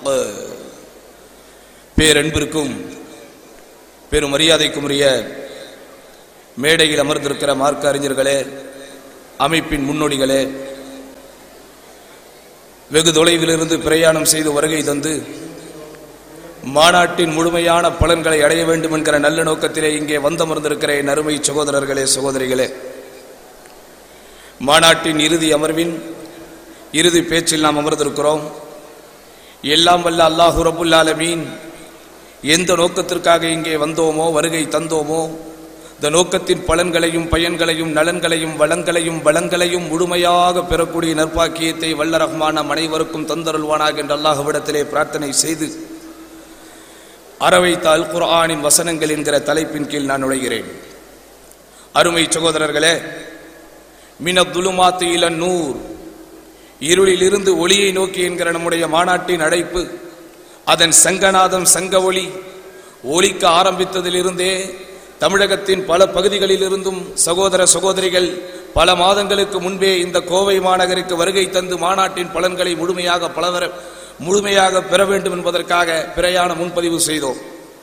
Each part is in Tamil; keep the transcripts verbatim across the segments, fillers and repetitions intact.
الحق. பேரன்பிற்கும் பெரும் மரியாதைக்கும் உரிய மேடையில் அமர்ந்திருக்கிற மார்க்க அறிஞர்களே, அமைப்பின் முன்னோடிகளே, வெகு தொலைவிலிருந்து பிரயாணம் செய்து வருகை தந்து மாநாட்டின் முழுமையான பலன்களை அடைய வேண்டும் என்கிற நல்ல நோக்கத்திலே இங்கே வந்தமர்ந்திருக்கிற என் அருமை சகோதரர்களே, சகோதரிகளே, மாநாட்டின் இறுதி அமர்வின் இறுதி பேச்சில் நாம் அமர்ந்திருக்கிறோம். எல்லாம் வல்ல அல்லாஹு ரப்புல் ஆலமீன் எந்த நோக்கத்திற்காக இங்கே வந்தோமோ, வருகை தந்தோமோ, இந்த நோக்கத்தின் பலன்களையும் பயன்களையும் நலன்களையும் வளங்களையும் வளங்களையும் முழுமையாக பெறக்கூடிய நற்பாக்கியத்தை வல்ல ரஹ்மான் நம் அனைவருக்கும் தந்தருள்வானாக என்று அல்லாஹ்விடத்திலே பிரார்த்தனை செய்து அரவைத்த அல் குர்ஆனின் வசனங்கள் என்கிற தலைப்பின் கீழ் நான் நுழைகிறேன். அருமை சகோதரர்களே, மினத்துலுமாத்து இலன் நூர், இருளிலிருந்து ஒளியை நோக்கி என்கிற நம்முடைய மாநாட்டின் அழைப்பு, அதன் சங்கநாதம் சங்க ஒளி ஒலிக்க ஆரம்பித்ததிலிருந்தே தமிழகத்தின் பல பகுதிகளில் இருந்தும் சகோதர சகோதரிகள் பல மாதங்களுக்கு முன்பே இந்த கோவை மாநகருக்கு வருகை தந்து மாநாட்டின் பலன்களை முழுமையாக பலவர முழுமையாக பெற வேண்டும் என்பதற்காக பிரயாண முன்பதிவு செய்தோம்.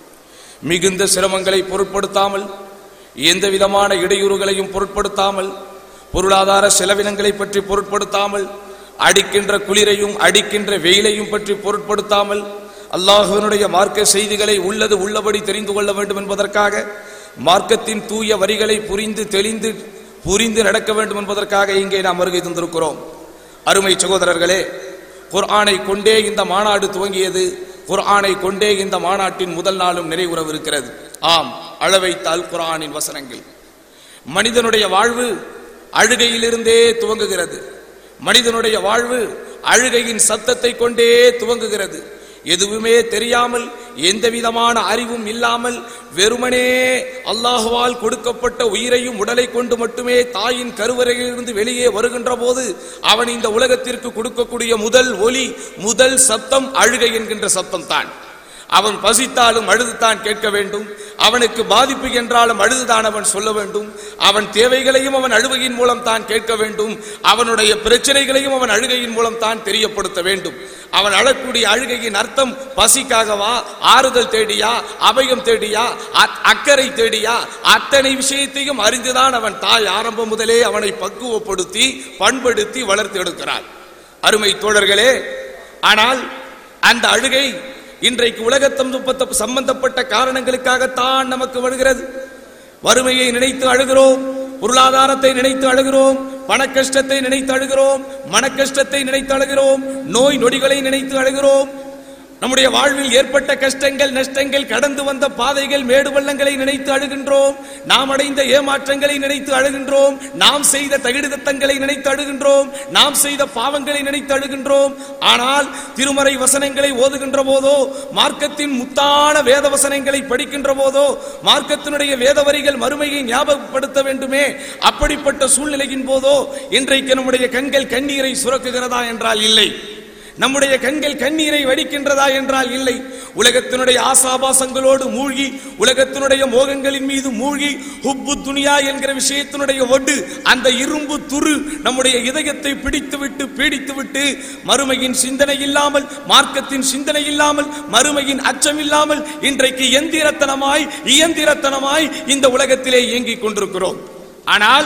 மிகுந்த சிரமங்களை பொருட்படுத்தாமல், எந்த விதமான இடையூறுகளையும் பொருட்படுத்தாமல், பொருளாதார செலவினங்களை பற்றி பொருட்படுத்தாமல், அடிக்கின்ற குளிரையும் அடிக்கின்ற வெயிலையும் பற்றி பொருட்படுத்தாமல், அல்லாஹ்வினுடைய மார்க்க செய்திகளை உள்ளது உள்ளபடி தெரிந்து கொள்ள வேண்டும் என்பதற்காக, மார்க்கத்தின் தூய வரிகளை புரிந்து தெளிந்து புரிந்து நடக்க வேண்டும் என்பதற்காக இங்கே நாம் வருகை தந்திருக்கிறோம். அருமை சகோதரர்களே, குர்ஆனை கொண்டே இந்த மாநாடு துவங்கியது. குர்ஆனை கொண்டே இந்த மாநாட்டின் முதல் நாளும் நிறைவுறவிருக்கிறது. ஆம், அளவைத்த அல் குர்ஆனின் வசனங்கள். மனிதனுடைய வாழ்வு அழுகையிலிருந்தே துவங்குகிறது. மனிதனுடைய வாழ்வு அழுகையின் சத்தத்தை கொண்டே துவங்குகிறது. எதுவுமே தெரியாமல், எந்த விதமான அறிவும் இல்லாமல், வெறுமனே அல்லாஹ்வால் கொடுக்கப்பட்ட உயிரையும் உடலை கொண்டு மட்டுமே தாயின் கருவறையிலிருந்து வெளியே வருகின்ற போது அவன் இந்த உலகத்திற்கு கொடுக்கக்கூடிய முதல் ஒலி, முதல் சத்தம் அழுகை என்கின்ற சத்தம் தான். அவன் பசித்தாலும் அழுதுதான் கேட்க வேண்டும். அவனுக்கு பாதிப்பு என்றாலும் அழுதுதான் அவன் சொல்ல வேண்டும். அவன் தேவைகளையும் அவன் அழுகையின் மூலம் தான் கேட்க வேண்டும். அவனுடைய பிரச்சனைகளையும் அவன் அழுகையின் மூலம் தான் தெரியப்படுத்த வேண்டும். அவன் அழக்கூடிய அழுகையின் அர்த்தம் பசிக்காகவா, ஆறுதல் தேடியா, அபயம் தேடியா, அக்கறை தேடியா, அத்தனை விஷயத்தையும் அறிந்துதான் அவன் தாய் ஆரம்பம் முதலே அவனை பக்குவப்படுத்தி பண்படுத்தி வளர்த்து எடுக்கிறார். அருமை தோழர்களே, ஆனால் அந்த அழுகை இன்றைக்கு உலகத்தம் சம்பந்தப்பட்ட காரணங்களுக்காகத்தான் நமக்கு வருகிறது. வறுமையை நினைத்து அழுகிறோம், பொருளாதாரத்தை நினைத்து அழுகிறோம், பண கஷ்டத்தை நினைத்து அழுகிறோம், மன கஷ்டத்தை நினைத்து அழுகிறோம், நோய் நொடிகளை நினைத்து அழுகிறோம். நம்முடைய வாழ்வில் ஏற்பட்ட கஷ்டங்கள் நஷ்டங்கள், கடந்து வந்த பாதைகள் மேடு பள்ளங்களை நினைத்து அழுகின்றோம். நாம் அடைந்த ஏமாற்றங்களை நினைத்து அழுகின்றோம். நாம் செய்த தகிடுதத்தங்களை நினைத்து அழுகின்றோம். நாம் செய்த பாவங்களை நினைத்து அழுகின்றோம். ஆனால் திருமறை வசனங்களை ஓதுகின்ற போதோ, மார்க்கத்தின் முத்தான வேத வசனங்களை படிக்கின்ற போதோ, மார்க்கத்தினுடைய வேத வரிகள் மறுமையை ஞாபகப்படுத்த வேண்டுமே, அப்படிப்பட்ட சூழ்நிலையின் போதோ இன்றைக்கு நம்முடைய கண்கள் கண்ணீரை சுரக்குகிறதா என்றால் இல்லை. நம்முடைய கண்கள் கண்ணீரை வடிக்கின்றதா என்றால் இல்லை. உலகத்தினுடைய ஆசாபாசங்களோடு மூழ்கி, உலகத்தினுடைய மோகங்களின் மீது மூழ்கி, ஹுப்பு துனியா என்கிற விஷயத்தினுடைய ஒடு, அந்த இரும்பு துரு நம்முடைய இதயத்தை பிடித்துவிட்டு பீடித்துவிட்டு, மறுமையின் சிந்தனை இல்லாமல், மார்க்கத்தின் சிந்தனை இல்லாமல், மறுமையின் அச்சம் இல்லாமல் இன்றைக்கு எந்திரத்தனமாய் இயந்திரத்தனமாய் இந்த உலகத்திலே இயங்கிக் கொண்டிருக்கிறோம். ஆனால்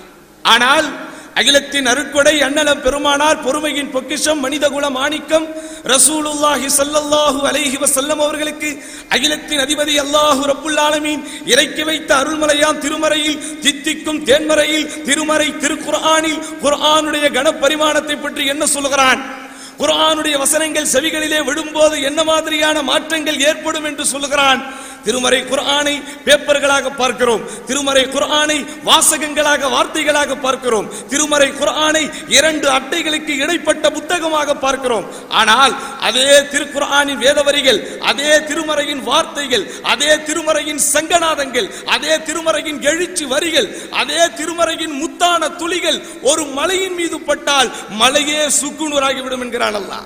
ஆனால் அகிலத்தின் அருட்கொடை அண்ணலம் பெருமானார் பொறுமையின் பொக்கிஷம் மனிதகுல மாணிக்கம் ரசூலுல்லாஹி ஸல்லல்லாஹு அலைஹி வஸல்லம் அவர்களுக்கு அகிலத்தின் அதிபதி அல்லாஹு ரப்புல் ஆலமீன் இறக்கி வைத்த அருள்மலையாம் திருமறையில், தித்திக்கும் தேன்மறையில், திருமறை திருக்குர்ஆனில் குர்ஆனுடைய கனப்பரிமாணத்தை பற்றி என்ன சொல்கிறான்? குர்ஆனுடைய வசனங்கள் செவிகளிலே விடும்போது என்ன மாதிரியான மாற்றங்கள் ஏற்படும் என்று சொல்லுகிறான். திருமறை குர்ஆனை பேப்பர்களாக பார்க்கிறோம், திருமறை குர்ஆனை வாசகங்களாக வார்த்தைகளாக பார்க்கிறோம், திருமறை குர்ஆனை இரண்டு அட்டைகளுக்கு இடைப்பட்ட புத்தகமாக பார்க்கிறோம். ஆனால் அதே திருக்குர்ஆனின் வேதவரிகள், அதே திருமறையின் வார்த்தைகள், அதே திருமறையின் சங்கநாதங்கள், அதே திருமறையின் எழுச்சி வரிகள், அதே திருமறையின் முத்தான துளிகள் ஒரு மலையின் மீது பட்டால் மலையே சுக்குநூறாகிவிடும் என்கிறான் அல்லாஹ்.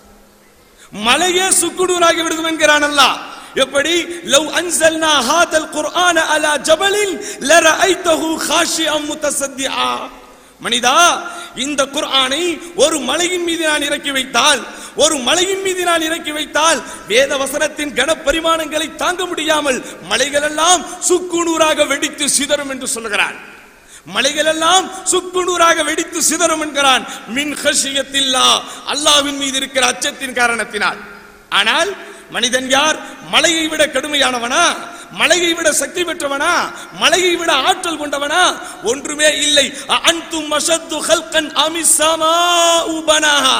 மலையே சுக்குநூறாகி விடும் என்கிறான் அல்லாஹ். எப்படி? லவ் அன்ஸல்னா ஹாதல் குர்ஆன அலா ஜபலின் லரஐதஹு காஷிஅம் முத்தஸத்திஆ. மனிதா, இந்த குர்ஆனை ஒரு மலையின் மீது நான் இறக்கி வைத்தால், ஒரு மலையின் மீது நான் இறக்கி வைத்தால் வேத வசனத்தின் கனப்பரிமாணங்களை தாங்க முடியாமல் மலைகள் எல்லாம் சுக்குநூறாக வெடித்து சிதறும் என்று சொல்கிறான். மலைகள் எல்லாம் சுக்குநூறாக வெடித்து சிதறும் என்கிறான். மின் ஹஷியத்தில்லாஹ், அல்லாஹ்வின் மீது இருக்கிற அச்சத்தின் காரணத்தினால். ஆனால் மனிதன் யார்? மலையை விட கடுமையானவனா? மலையை விட சக்தி பெற்றவனா? மலையை விட ஆற்றல் கொண்டவனா? ஒன்றுமே இல்லை. அன்தும் அஷத்து ஹல்கன் அமிஸ் ஸமாஉ பனாஹா.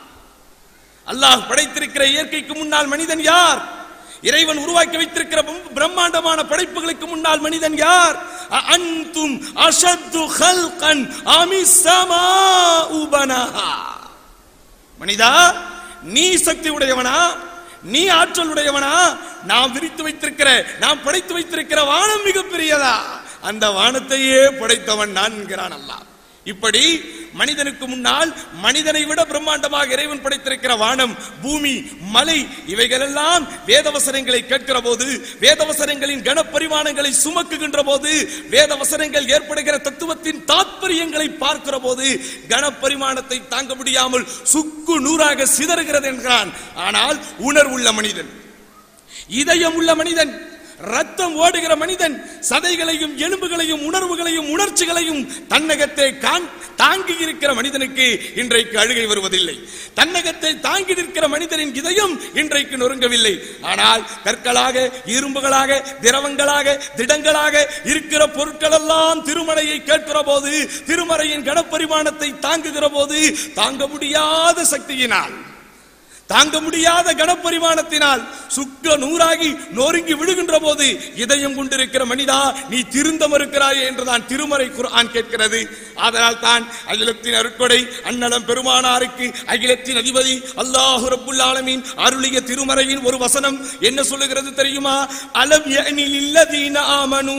அல்லாஹ் படைத்திருக்கிற இயற்கைக்கு முன்னால் மனிதன் யார்? இறைவன் உருவாக்கி வைத்திருக்கிற பிரம்மாண்டமான படைப்புகளுக்கு முன்னால் மனிதன் யார்? அன்தும் அஷத்து ஹல்கன் அமிஸ் ஸமாஉ பனாஹா. மனிதா, நீ சக்தி உடையவனா? நீ ஆற்றல் உடையவனா? நாம் விரித்து வைத்திருக்கிற, நாம் படைத்து வைத்திருக்கிற வானம் மிக பெரியதா? அந்த வானத்தையே படைத்தவன் நான் என்கிறான் அல்லாஹ். இப்படி மனிதனுக்கு முன்னால் மனிதனை விட பிரம்மாண்டமாக இறைவன் படைத்திருக்கிற வானம், பூமி, மலை, இவைகளெல்லாம் வேதவசனங்களை கேட்கிற போது, வேதவசனங்களின் கனப்பரிமாணங்களை சுமக்குகின்ற போது, வேதவசனங்கள் ஏற்படுகிற தத்துவத்தின் தாத்பரியங்களை பார்க்கிற போது கனப்பரிமாணத்தை தாங்க முடியாமல் சுக்கு நூறாக சிதறுகிறது என்கிறான். ஆனால் உணர்வுள்ள மனிதன், இதயம் உள்ள மனிதன், ரத்தம் ஓடுகிற மனிதன், சதைகளையும் எலும்புகளையும் உணர்வுகளையும் உணர்ச்சிகளையும் தன்னகத்தை தாங்கி இருக்கிற மனிதனுக்கு இன்றைக்கு அழுகை வருவதில்லை. தன்னகத்தை தாங்கி நிற்கிற மனிதனின் இதயம் இன்றைக்கு நொறுங்கவில்லை. ஆனால் கற்களாக, இரும்புகளாக, திரவங்களாக, திடங்களாக இருக்கிற பொருட்கள் எல்லாம் திருமறையை கேட்கிற போது, திருமறையின் கனப்பரிமாணத்தை தாங்குகிற போது தாங்க முடியாத சக்தியினால், தாங்க முடியாத கனப்பரிமாணத்தினால் சுக்க நூறாகி நொறுங்கி விடுகின்ற போது இதயம் கொண்டிருக்கிற மனிதா, நீ திருந்த மறுக்கிறாயே என்றுதான் திருமறை குர்ஆன் கேட்கிறது. அதனால் தான் அகிலத்தின் அருட்கொடை அன்னலம் பெருமானாருக்கு அகிலத்தின் அதிபதி அல்லாஹ் ரப்புல் ஆலமீன் அருளிய திருமறையின் ஒரு வசனம் என்ன சொல்லுகிறது தெரியுமா? அலம் யஅனி லில்லதீன ஆமனூ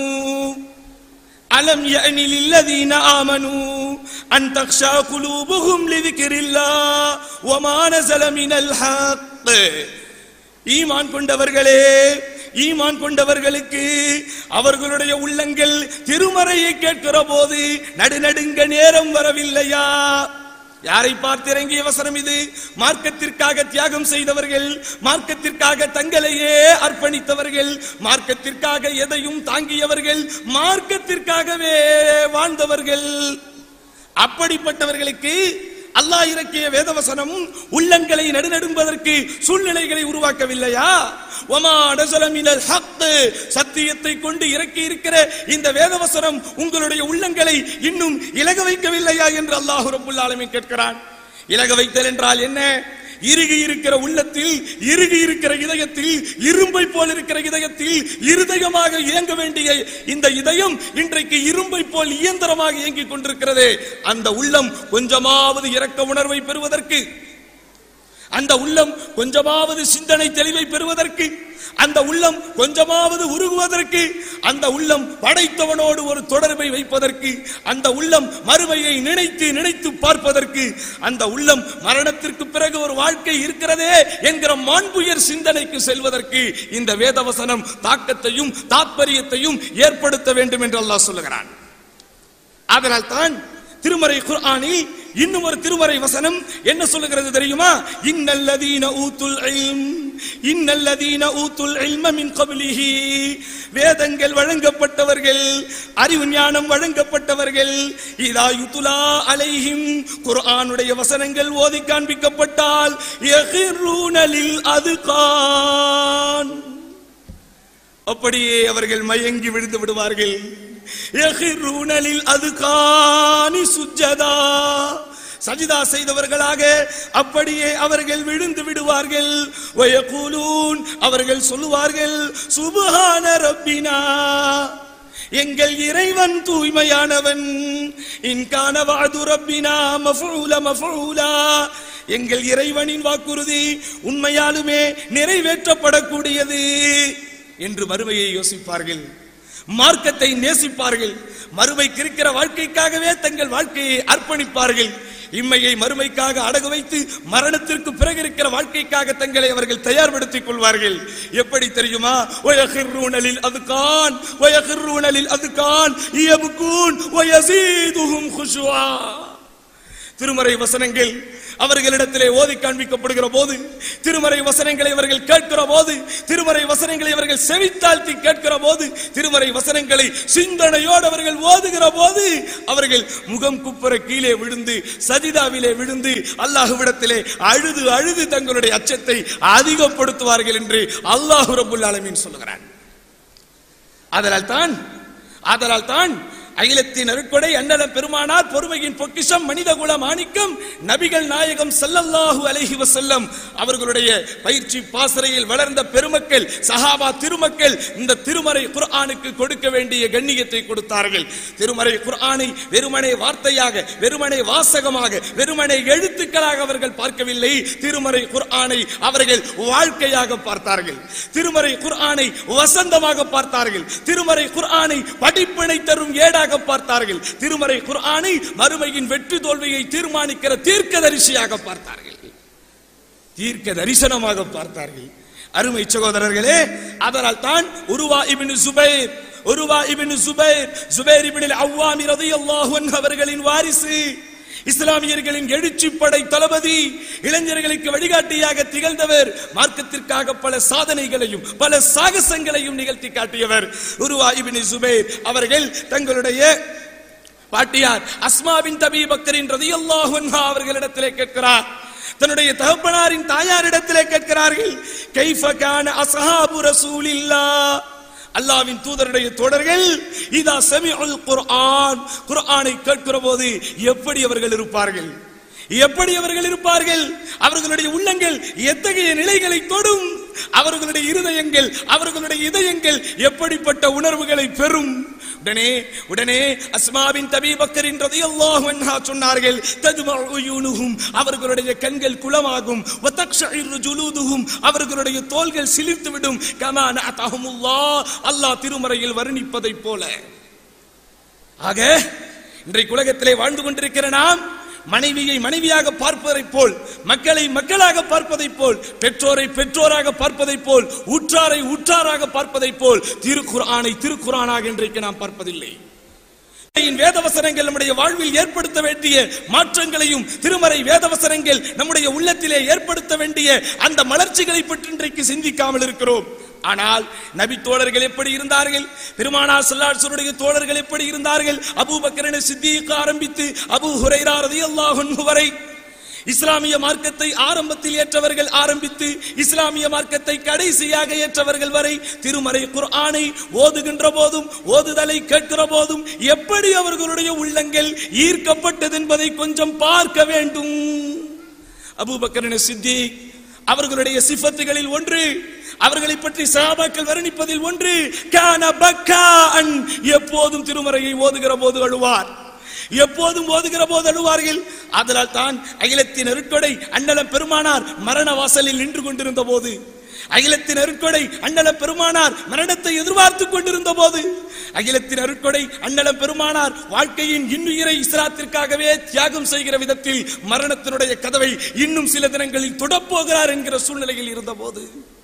அலம் யஅனி லில்லதீன ஆமனூ அன் தக்ஷா குலூபுஹும் லிذிக்ரில்லாஹ் வமா நஸல மினல் ஹக். ஈமான் கொண்டவர்களே, ஈமான் கொண்டவர்களுக்கு அவர்களுடைய உள்ளங்கள் திருமறையை கேட்கிற போது நடுநடுங்க நேரம் வரவில்லையா? யாரை பார்த்து இறங்கிய வசனம் இது? மார்க்கத்திற்காக தியாகம் செய்தவர்கள், மார்க்கத்திற்காக தங்களையே அர்ப்பணித்தவர்கள், மார்க்கத்திற்காக எதையும் தாங்கியவர்கள், மார்க்கத்திற்காகவே வாழ்ந்தவர்கள். அப்படிப்பட்டவர்களுக்கு அல்லாஹ் இறக்கிய வேதவசனம் உள்ளங்களை நடுநடுங்குவதற்கு சூழ்நிலைகளை உருவாக்கவில்லையா? வமா நஸல மினல் ஹக், சத்தியத்தை கொண்டு இறக்கி இருக்கிற இந்த வேதவசனம் உங்களுடைய உள்ளங்களை இன்னும் இலக வைக்கவில்லையா என்று அல்லாஹ் ரப்புல் ஆலமீன் கேட்கிறான். இலக வைத்தல் என்றால் என்ன? இறுகி இருக்கிற உள்ளத்தில், இறுகி இருக்கிற இதயத்தில், இரும்பை போல் இருக்கிற இதயத்தில் இருதயமாக இயங்க வேண்டிய இந்த இதயம் இன்றைக்கு இரும்பை போல் இயந்திரமாக இயங்கிக் கொண்டிருக்கிறது. அந்த உள்ளம் கொஞ்சமாவது இரக்க உணர்வை பெறுவதற்கு, அந்த உள்ளம் கொஞ்சமாவது சிந்தனை தெளிவை பெறுவதற்கு, அந்த உள்ளம் கொஞ்சமாவது உருகுவதற்கு, அந்த உள்ளம் படைத்தவனோடு ஒரு தொடர்பை வைப்பதற்கு, அந்த உள்ளம் மறுமையை நினைத்து நினைத்து பார்ப்பதற்கு, அந்த உள்ளம் மரணத்திற்கு பிறகு ஒரு வாழ்க்கை இருக்கிறதே என்கிற மாண்புயர் சிந்தனைக்கு செல்வதற்கு இந்த வேதவசனம் தாக்கத்தையும் தாத்பரியத்தையும் ஏற்படுத்த வேண்டும் என்று அல்லாஹ் சொல்லுகிறான். அதனால் தான் திருமறை குர்ஆனில் இன்னும் ஒரு திருமறை வசனம் என்ன சொல்லுகிறது தெரியுமா? இன்னல்லதீன ஊத்துல் இல்ம் இன்னல்லதீன ஊத்துல் இல்ம மின் கப்லிஹி, வேதங்கள் வழங்கப்பட்டவர்கள், அறிவு ஞானம் வழங்கப்பட்டவர்கள், இதா யுதுலா அலைஹிம், குர்ஆனுடைய வசனங்கள் ஓதி காண்பிக்கப்பட்டால் யகிரூன லில் அதுகான், அப்படியே அவர்கள் மயங்கி விழுந்து விடுவார்கள். யகிரூன லில் அதுகானி சுஜ்ஜதா, சஜிதா செய்தவர்களாக அப்படியே அவர்கள் விழுந்து விடுவார்கள். வயகூலூன், அவர்கள் சொல்லுவார்கள், சுப்ஹான ரப்பினா, எங்கள் இறைவன் தூய்மையானவன். இன்கான வஅது ரப்பினா மஃஊல மஃஊலா, எங்கள் இறைவனின் வாக்குறுதி உண்மையாலுமே நிறைவேற்றப்படக்கூடியது என்று மறுமையை யோசிப்பார்கள், மார்க்கத்தை நேசிப்பார்கள், மறுமைக்கு இருக்கிற வாழ்க்கைக்காகவே தங்கள் வாழ்க்கையை அர்ப்பணிப்பார்கள். இம்மையை மறுமைக்காக அடகு வைத்து மரணத்திற்கு பிறகு இருக்கிற வாழ்க்கைக்காக தங்களை அவர்கள் தயார்படுத்திக் கொள்வார்கள். எப்படி தெரியுமா? வயகிர்ரூனலில் அதுகான் வயகிர்ரூனலில் அதுகான் யப்கூன் வயஸீதுஹும் குஷுஆ. திருமறை வசனங்கள் அவர்களிடத்திலே ஓதி காண்பிக்கப்படுகிற போது, திருமறை வசனங்களை அவர்கள் கேட்கிற போது, திருமறை வசனங்களை அவர்கள் செவித்தாழ்த்தி கேட்கிற போது, திருமறை வசனங்களை சிந்தனையோடு அவர்கள் ஓதுகிற போது அவர்கள் முகம் குப்புற கீழே விழுந்து சஜிதாவிலே விழுந்து அல்லாஹ்விடத்திலே அழுது அழுது தங்களுடைய அச்சத்தை அதிகப்படுத்துவார்கள் என்று அல்லாஹ் ரப்பல் ஆலமீன் சொல்கிறான். அதனால் தான் அதனால் தான் அகிலத்தின் அருட்கொடை அண்ணலம் பெருமானார் பொறுமையின் பொக்கிஷம் மனித குல மாணிக்கம் நபிகள் நாயகம் ஸல்லல்லாஹு அலைஹி வஸல்லம் அவர்களுடைய பயிற்சி பாசறையில் வளர்ந்த பெருமக்கள் சஹாபா திருமக்கள் இந்த திருமறை குர்ஆனுக்கு கொடுக்க வேண்டிய கண்ணியத்தை கொடுத்தார்கள். திருமறை குர்ஆனை வெறுமனே வார்த்தையாக, வெறுமனே வாசகமாக, வெறுமனே எழுத்துக்களாக அவர்கள் பார்க்கவில்லை. திருமறை குர்ஆனை அவர்கள் வாழ்க்கையாக பார்த்தார்கள். திருமறை குர்ஆனை வசந்தமாக பார்த்தார்கள். திருமறை குர்ஆனை படிப்பினை தரும் ஏடாக பார்த்தார்கள். திருமறை குர்ஆனை மறுமையின் வெற்றி தோல்வியை தீர்மானிக்கிற தீர்க்கதரிசியாக பார்த்தார்கள். தீர்க்க தரிசனமாக பார்த்தார்கள். அருமை சகோதரர்களே, அதனால் தான் உருவா இப்னு சுபைர் உருவா இப்னு சுபைர் சுபைர் இப்னு அவ்வாமி ரலியல்லாஹு அன்ஹு அவர்களின் வாரிசு, இஸ்லாமியர்களின் எழுச்சி படை தளபதி, இளைஞர்களுக்கு வழிகாட்டியாக திகழ்ந்தவர், மார்க்கத்திற்காக பல சாதனைகளையும் பல சாகசங்களையும் நிகழ்த்தி காட்டியவர் உருவா இப்னு சுபைர் அவர்கள் தங்களுடைய பாட்டியார் அஸ்மா பின்த் அபீ பக்கரின் ரலியல்லாஹு அன்ஹா அவர்களிடத்திலே கேட்கிறார். தன்னுடைய தகப்பனாரின் தாயாரிடத்திலே கேட்கிறார்கள், கைஃப கான அஸ்ஹாபு ரசூலில்லாஹ், அல்லாஹ்வின் தூதருடைய தோழர்கள் இதா சமிஉல் குர்ஆன், குர்ஆனை கேட்கிற போது எப்படி அவர்கள் இருப்பார்கள், எப்படி அவர்கள் இருப்பார்கள், அவர்களுடைய உள்ளங்கள் எத்தகைய நிலைகளை தொடும், அவர்களுடைய இருதயங்கள் அவர்களுடைய இதயங்கள் எப்படிப்பட்ட உணர்வுகளை பெறும். உடனே உடனே அஸ்மா பின்த் அபீ பக்கரின் ரலியல்லாஹு அன்ஹா சொன்னார்கள், ததுமஉ உயூனுஹும், அவர்களுடைய கண்கள் குளமாகும், வ தக்ஷஇரு ஜுலூதுஹும், அவர்களுடைய தோள்கள் சிலிர்த்துவிடும், கமா நஅதஹுமுல்லாஹ், அல்லாஹ் திருமறையில் வர்ணிப்பதை போல. ஆக இன்றைக்கு உலகத்திலே வாழ்ந்து கொண்டிருக்கிற நாம் மனைவியை மனைவியாக பார்ப்பதை போல், மக்களை மக்களாக பார்ப்பதை போல், பெற்றோரை பெற்றோராக பார்ப்பதை போல், ஊற்றாரை ஊற்றாராக பார்ப்பதை போல் திருக்குர்ஆனை திருக்குர்ஆனாக இன்றைக்கு நாம் பார்ப்பதில்லை. வேதவசனங்கள் நம்முடைய வாழ்வில் ஏற்படுத்த வேண்டிய மாற்றங்களையும், திருமறை வேதவசனங்கள் நம்முடைய உள்ளத்திலே ஏற்படுத்த வேண்டிய அந்த மலர்ச்சிகளை பற்றி இன்றைக்கு சிந்திக்காமல் இருக்கிறோம். ஆனால் நபி தோழர்கள் எப்படி இருந்தார்கள், பெருமானார் ஸல்லல்லாஹு அலைஹி வஸல்லம் தோழர்கள் எப்படி இருந்தார்கள், அபூபக்கர் சித்தீக் ஆரம்பித்து அபூ ஹுரைரா ரலியல்லாஹு அன்ஹு வரை இஸ்லாமிய மார்க்கத்தை ஆரம்பத்தில் ஏற்றவர்கள் ஆரம்பித்து இஸ்லாமிய மார்க்கத்தை கடைசியாக ஏற்றவர்கள் வரை திருமறை குர்ஆனை ஓதுகின்ற போதும் ஓதுதலை கேட்கிற போதும் எப்படி அவர்களுடைய உள்ளங்கள் ஈர்க்கப்பட்டது என்பதை கொஞ்சம் பார்க்க வேண்டும். அபூபக்கர் சித்தீக் அவர்களுடைய சிஃபத்துகளில் ஒன்று, அவர்களை பற்றி சஹாபாக்கள் வர்ணிப்பதில் ஒன்று, கான பக்கான், எப்போதும் திருமறையை ஓதுகிற போது அழுவார், எப்போதும் ஓதுகிற போது அழுவார்கள். அதனால் தான் அகிலத்தின் அருட்கொடை அண்ணலம் பெருமானார் மரண வாசலில் நின்று கொண்டிருந்த போது, அகிலத்தின் அருட்கொடை அண்ணலம் பெருமானார் மரணத்தை எதிர்பார்த்துக் கொண்டிருந்த போது, அகிலத்தின் அருட்கொடை அண்ணலம் பெருமானார் வாழ்க்கையின் இன்னுயிரை இஸ்லாத்திற்காகவே தியாகம் செய்கிற விதத்தில் மரணத்தினுடைய கதவை இன்னும் சில தினங்களில் தொடப்போகிறார் என்கிற சூழ்நிலையில் இருந்த போது,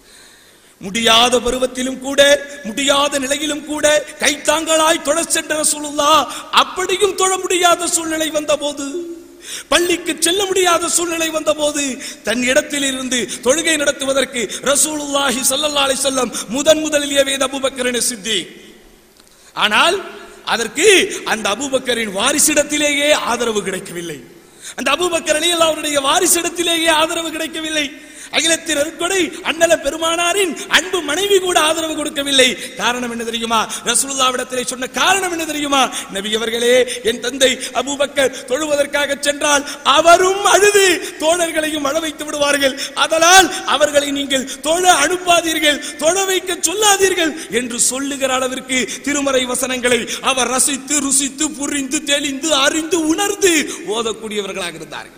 முடியாத பருவத்திலும் கூட முடியாத நிலையிலும் கூட கைத்தாங்களாய் தொழ சென்ற ரசூலுல்லாஹ் அப்படியும் தொழ முடியாத சூழ்நிலை வந்த போது, பள்ளிக்கு செல்ல முடியாத சூழ்நிலை வந்த போது, தன் இடத்தில் இருந்து தொழுகை நடத்துவதற்கு ரசூலுல்லாஹி ஸல்லல்லாஹு அலைஹி வஸல்லம் முதன் முதலில் ஏவியது அபூபக்கர் சித்தீக். ஆனால் அதற்கு அந்த அபூபக்கரின் வாரிசிடத்திலேயே ஆதரவு கிடைக்கவில்லை. அந்த அபூபக்கர் ரலியல்லாஹு அவருடைய வாரிசிடத்திலேயே ஆதரவு கிடைக்கவில்லை. அகிலத்தின் அருட்கொடை அண்ணல பெருமானாரின் அன்பு மனைவி கூட ஆதரவு கொடுக்கவில்லை. காரணம் என்ன தெரியுமா? ரசூலுல்லாஹ்விடத்திலே சொன்ன காரணம் என்ன தெரியுமா? நபி அவர்களே, என் தந்தை அபூபக்கர் தொழுவதற்காக சென்றால் அவரும் அழுது தோழர்களையும் அழ வைத்து விடுவார்கள், அதனால் அவர்களை நீங்கள் தொழ அனுப்பாதீர்கள், தொழ வைக்க சொல்லாதீர்கள் என்று சொல்லுகிற அளவிற்கு திருமறை வசனங்களை அவர் ரசித்து ருசித்து புரிந்து தெளிந்து அறிந்து உணர்ந்து ஓதக்கூடியவர்களாக இருந்தார்கள்.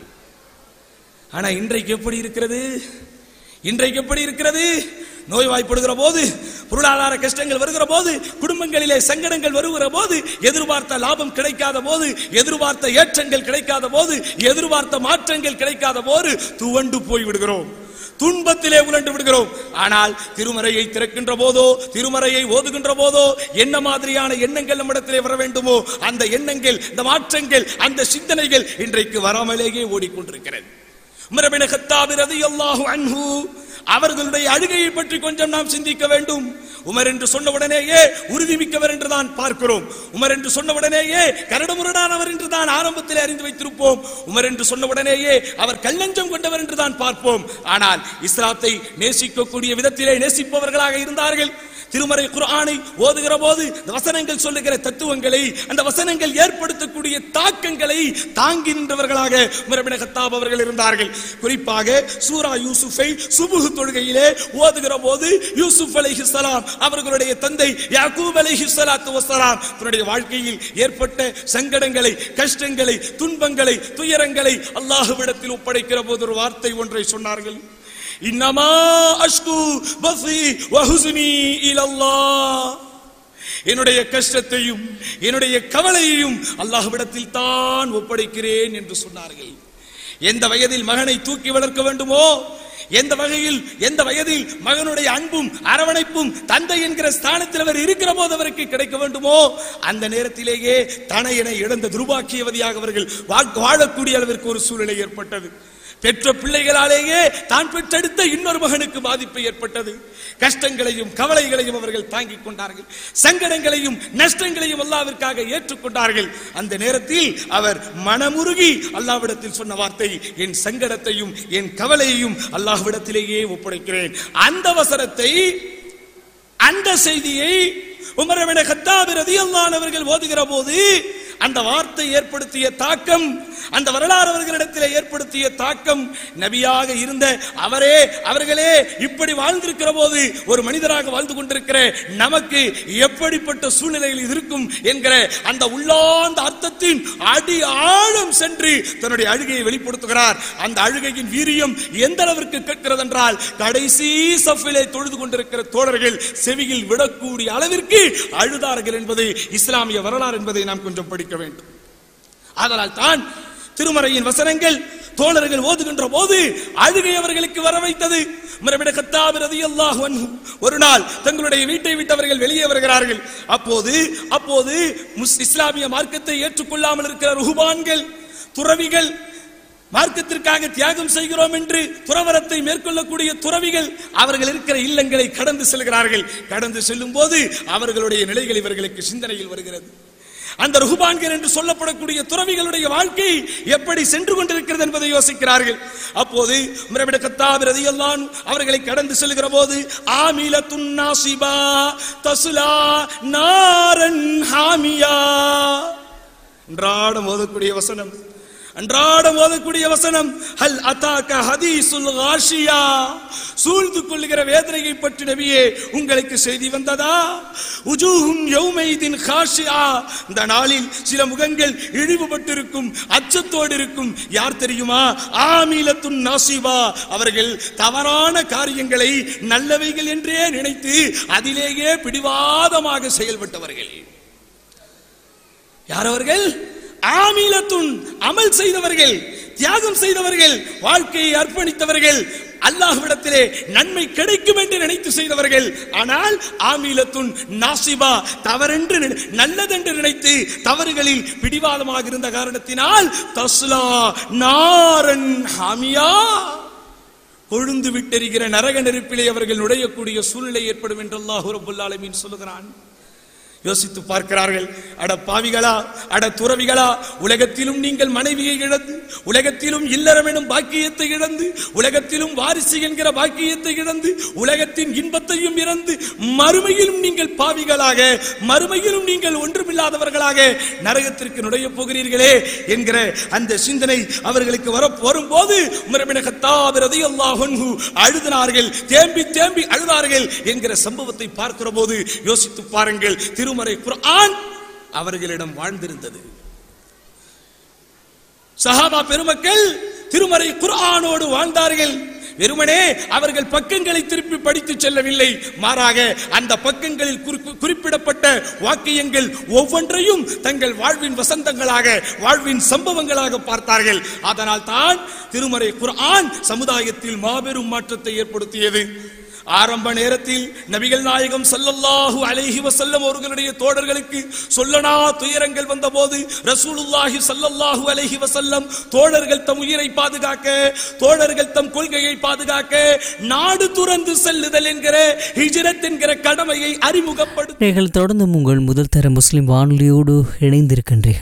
ஆனா இன்றைக்கு எப்படி இருக்கிறது? இன்றைக்கு எப்படி இருக்கிறது? நோய்வாய்ப்படுகிற போது, பொருளாதார கஷ்டங்கள் வருகிற போது, குடும்பங்களிலே சங்கடங்கள் வருகிற போது, எதிர்பார்த்த லாபம் கிடைக்காத போது, எதிர்பார்த்த ஏற்றங்கள் கிடைக்காத போது, எதிர்பார்த்த மாற்றங்கள் கிடைக்காத போது துவண்டு போய் விடுகிறோம், துன்பத்திலே உழண்டு விடுகிறோம். ஆனால் திருமறையை திறக்கின்ற போதோ, திருமறையை ஓதுகின்ற போதோ என்ன மாதிரியான எண்ணங்கள் நம்மிடத்திலே வர வேண்டுமோ அந்த எண்ணங்கள், இந்த மாற்றங்கள், அந்த சிந்தனைகள் இன்றைக்கு வராமலேயே ஓடிக்கொண்டிருக்கிறது. உமர் இப்னு கத்தாப் ரலியல்லாஹு அன்ஹு அவர்களுடைய அழுகையை பற்றி கொஞ்சம் நாம் சிந்திக்க வேண்டும். உமர் என்று சொன்ன உடனேயே உறுதிமிக்கவர் என்றுதான் பார்க்கிறோம். உமர் என்று சொன்ன உடனேயே கரடுமுரடானவர் என்றுதான் ஆரம்பத்தில் அறிந்து வைத்திருப்போம். உமர் என்று சொன்ன உடனேயே அவர் கல்லஞ்சம் கொண்டவர் என்றுதான் பார்ப்போம். ஆனால் இஸ்லாத்தை நேசிக்கக்கூடிய விதத்திலே நேசிப்பவர்களாக இருந்தார்கள். திருமறை குர்ஆனை ஓதுகிற போது வசனங்கள் சொல்லுகிற தத்துவங்களை, அந்த வசனங்கள் ஏற்படுத்தக்கூடிய தாக்கங்களை தாங்கி நின்றவர்களாக உமர் இப்னு கத்தாப் அவர்கள் இருந்தார்கள். குறிப்பாக சூரா யூசுஃபை சுபுஹ் தொழுகையிலே ஓதுகிற போது யூசுப் அலைஹிஸ்ஸலாம் அவர்களுடைய தந்தை யாக்கூப் அலைஹிஸ்ஸலாத்து வஸ்ஸலாம் தன்னுடைய வாழ்க்கையில் ஏற்பட்ட சங்கடங்களை, கஷ்டங்களை, துன்பங்களை, துயரங்களை அல்லாஹ்விடத்தில் ஒப்படைக்கிற போது ஒரு வார்த்தை ஒன்றை சொன்னார்கள். இன்னமா அஷ்கு பஸி வ ஹுஸ்னி இலல்லாஹ். என்னுடைய கஷ்டத்தையும் என்னுடைய கவலையையும் அல்லாஹ்விடத்தில் தான் ஒப்படைக்கிறேன் என்று சொன்னார்கள். எந்த வயதில் மகனை தூக்கி வளர்க்க வேண்டுமோ, எந்த வகையில் எந்த வயதில் மகனுடைய அன்பும் அரவணைப்பும் தந்தை என்கிற ஸ்தானத்தில் அவர் இருக்கிற போது அவருக்கு கிடைக்க வேண்டுமோ, அந்த நேரத்திலேயே தனையனை இழந்த துர்பாக்கியவதியாக அவர்கள் வாழக்கூடிய அளவிற்கு ஒரு சூழ்நிலை ஏற்பட்டது. பெற்ற பிள்ளைகளாலேயே தான் பெற்றெடுத்த இன்னொரு மகனுக்கு பாதிப்பு ஏற்பட்டது. கஷ்டங்களையும் கவலைகளையும் அவர்கள் தாங்கிக் கொண்டார்கள். சங்கடங்களையும் நஷ்டங்களையும் அல்லாஹ்விற்காக ஏற்றுக்கொண்டார்கள். அந்த நேரத்தில் அவர் மனமுருகி அல்லாஹ்விடத்தில் சொன்ன வார்த்தை, என் சங்கடத்தையும் என் கவலையையும் அல்லாஹ்விடத்திலேயே ஒப்படைக்கிறேன். அந்த வசனத்தை, அந்த செய்தியை உமர் இப்னு கத்தாப் ரலியல்லாஹு அன்ஹு அவர்கள் ஓதுகிற போது அந்த வார்த்தை ஏற்படுத்திய தாக்கம், அந்த வரலாறு அவர்களிடத்தில் ஏற்படுத்திய தாக்கம், நபியாக இருந்த அவரே அவர்களே இப்படி வாழ்ந்திருக்கிற போது ஒரு மனிதராக வாழ்ந்து கொண்டிருக்கிற நமக்கு எப்படிப்பட்ட சூழ்நிலையில் இருக்கும் என்கிற அந்த உள்ளார்ந்த அர்த்தத்தின் அடி ஆழம் சென்று தன்னுடைய அழுகையை வெளிப்படுத்துகிறார். அந்த அழுகையின் வீரியம் எந்த அளவிற்கு கேட்கிறது என்றால், கடைசி சஃபிலே தொழுது கொண்டிருக்கிற தோழர்கள் செவியில் விடக்கூடிய அளவிற்கு அழுதார்கள் என்பது இஸ்லாமிய வரலாறு என்பதை நாம் கொஞ்சம் படிக்க வேண்டும். அதனால் தான் திருமறையின் வசனங்கள் தோழர்கள் ஓதுகின்ற போது அழுகை அவர்களுக்கு வர வைத்தது. உமர் இப்னு கத்தாப் ரலியல்லாஹு அன்ஹு ஒரு நாள் தங்களுடைய வீட்டை விட்டு அவர்கள் வெளியே வருகிறார்கள். அப்போது அப்போது இஸ்லாமிய மார்க்கத்தை ஏற்றுக்கொள்ளாமல் இருக்கிற ருஹ்பான்கள், துறவிகள், மார்க்கத்திற்காக தியாகம் செய்கிறோம் என்று துறவரத்தை மேற்கொள்ளக்கூடிய துறவிகள் அவர்கள் இருக்கிற இல்லங்களை கடந்து செல்கிறார்கள். கடந்து செல்லும் போது அவர்களுடைய நிலைகள் இவர்களுக்கு சிந்தனையில் வருகிறது. அந்த ருஹ்பான்கள் என்று சொல்லப்படக்கூடிய துறவிகளுடைய வாழ்க்கை எப்படி சென்று கொண்டிருக்கிறது என்பதை யோசிக்கிறார்கள். அப்போது உமர் இப்னு கத்தாப் ரலியல்லாஹு அன்ஹு அவர்களை கடந்து செல்கிற போது, ஆமிலத்துன் நாசிபா தஸ்லா நாரன் ஹாமியா, அன்றாடம் ஓதக்கூடிய வசனம், அன்றாடம் ஓதக்கூடிய வசனம், ஹல் அதாக ஹதீசுல் காஷியா, சூழ்ந்து கொள்ளுகிற வேதனையை பற்றி நபியே உங்களுக்கு செய்தி வந்ததா? உஜூஹும் யௌமைதின் காஷியா, இந்த நாளில் சில முகங்கள் இழிவுபட்டிருக்கும், அச்சத்தோடு இருக்கும். யார் தெரியுமா? ஆமிலத்துன் நாசிபா, அவர்கள் தவறான காரியங்களை நல்லவைகள் என்றே நினைத்து அதிலேயே பிடிவாதமாக செயல்பட்டவர்கள். யார் அவர்கள்? ஆமிலத்துன், அமல் செய்தவர்கள், தியாகம் செய்தவர்கள், வாழ்க்கையை அர்ப்பணித்தவர்கள், அல்லாஹ்விடத்திலே நன்மை கிடைக்கும் என்று நினைத்து செய்தவர்கள். ஆனால் ஆமிலத்துன் நாசிபா, தவறென்று நல்லதென்று நினைத்து தவறுகளில் பிடிவாதமாக இருந்த காரணத்தினால் தஸ்லா நாரன் ஹாமியா, கொழுந்து விட்டெரிகிற நரக நெருப்பிலே அவர்கள் நுழையக்கூடிய சூழ்நிலை ஏற்படும் என்று அல்லாஹ் ரப்பல் ஆலமீன் சொல்லுகிறான். யோசித்து பார்க்கிறார்கள். அட பாவிகளா, அட துறவிகளா, உலகத்திலும் நீங்கள் மனைவியை இழந்து, உலகத்திலும் இல்லறம் எனும் பாக்கியத்தை இழந்து, உலகத்திலும் வாரிசு என்கிற பாக்கியத்தை இழந்து, உலகத்தின் இன்பத்தையும் இழந்து, மறுமையிலும் நீங்கள் பாவிகளாக, மறுமையிலும் நீங்கள் ஒன்றுமில்லாதவர்களாக நரகத்திற்கு நுழைய போகிறீர்களே என்கிற அந்த சிந்தனை அவர்களுக்கு வர வரும்போது உமர் இப்னு கத்தாப் ரலியல்லாஹு அன்ஹு அழுதினார்கள், தேம்பி தேம்பி அழுதார்கள் என்கிற சம்பவத்தை பார்க்கிற போது யோசித்து பாருங்கள். திருமறை குர்ஆன் அவர்களிடம் வாழ்ந்திருந்தது. சஹாபா பெருமக்கள் திருமறை குர்ஆனோடு வாழ்ந்தார்கள். வெறுமனே அவர்கள் பக்கங்களை திருப்பி படித்து செல்லவில்லை, மாறாக அந்த பக்கங்களில் குறிப்பிடப்பட்ட வாக்கியங்கள் ஒவ்வொன்றையும் தங்கள் வாழ்வின் வசந்தங்களாக, வாழ்வின் சம்பவங்களாக பார்த்தார்கள். அதனால் தான் திருமறை குர்ஆன் சமுதாயத்தில் மாபெரும் மாற்றத்தை ஏற்படுத்தியது. ஆரம்ப நேரத்தில் நபிகள் நாயகம் ஸல்லல்லாஹு அலைஹி வஸல்லம் அவர்களுடைய தோழர்களுக்கு சொல்லனா துயரங்கள் வந்தபோது ரசூலுல்லாஹி ஸல்லல்லாஹு அலைஹி வஸல்லம் தோழர்கள் தம் உயிரை பாதுகாக்க, தோழர்கள் தம் கொள்கையை பாதுகாக்க நாடு துறந்து செல்லுதல் என்கிற ஹிஜ்ரத் என்கிற கடமையை அறிமுகப்படுத்த நீங்கள் தொடர்ந்து உங்கள் முதல் தர முஸ்லிம் வானொலியோடு இணைந்திருக்கின்றீர்கள்.